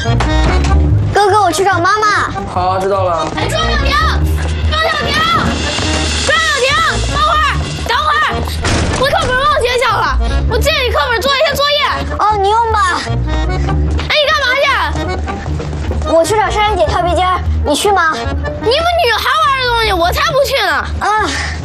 哥哥，我去找妈妈。 好，知道了。 哎，庄小婷，庄小婷，庄小婷，等会儿，我课本忘学校了，我借你课本做一下作业。 哦，你用吧。 哎，你干嘛去？ 我去找珊珊姐跳皮筋儿，你去吗？ 你们女孩玩的东西，我才不去呢。 啊。